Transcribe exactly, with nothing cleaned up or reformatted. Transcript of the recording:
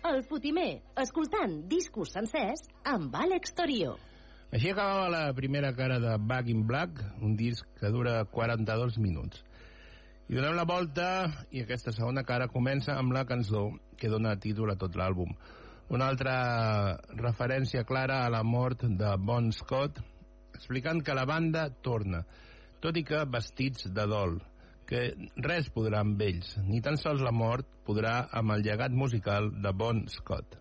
El Fotimer, escoltant discos sencers amb Àlex Torio. Així acabava la primera cara de Back in Black, un disc que dura quaranta-dos minuts. I donem la volta i aquesta segona cara comença amb la cançó que dona títol a tot l'àlbum. Una altra referència clara a la mort de Bon Scott, explicant que la banda torna, tot i que vestits de dol, que res podrà amb ells, ni tan sols la mort podrà amb el llegat musical de Bon Scott.